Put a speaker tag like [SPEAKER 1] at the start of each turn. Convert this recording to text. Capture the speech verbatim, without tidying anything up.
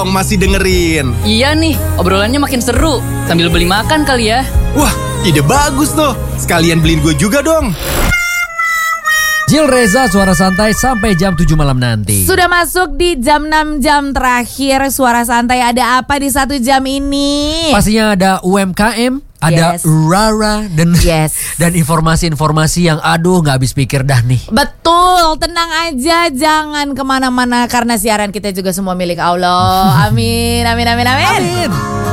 [SPEAKER 1] dong masih dengerin.
[SPEAKER 2] Iya nih, obrolannya makin seru. Sambil beli makan kali ya.
[SPEAKER 1] Wah, ide bagus tuh. Sekalian beliin gue juga dong.
[SPEAKER 3] Jil Reza, Suara Santai sampai jam tujuh malam nanti.
[SPEAKER 4] Sudah masuk di jam enam jam terakhir Suara Santai. Ada apa di satu jam ini?
[SPEAKER 3] Pastinya ada U M K M, ada
[SPEAKER 4] Yes.
[SPEAKER 3] Rara dan
[SPEAKER 4] Yes.
[SPEAKER 3] dan informasi-informasi yang aduh nggak habis pikir dah nih.
[SPEAKER 4] Betul, tenang aja, jangan kemana-mana karena siaran kita juga semua milik Allah. Amin, amin, amin, amin.
[SPEAKER 3] Amin.